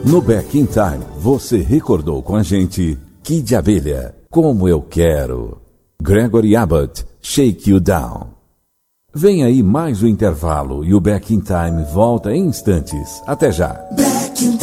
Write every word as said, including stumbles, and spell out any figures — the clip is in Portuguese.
No Back in Time, você recordou com a gente Kid de Abelha, Como Eu Quero. Gregory Abbott, Shake You Down. Vem aí mais o intervalo e o Back in Time volta em instantes. Até já. Back in